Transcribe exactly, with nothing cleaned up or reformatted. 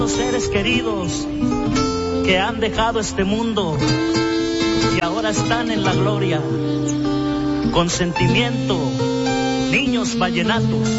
Los seres queridos que han dejado este mundo y ahora están en la gloria. Con sentimiento, niños vallenatos.